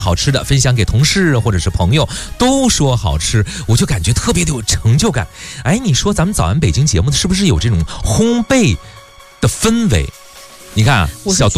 好吃的分享给同事或者是朋友，都说好吃，我就感觉特别的有成就感。哎，你说咱们早安北京节目是不是有这种烘焙的氛围？你看啊，小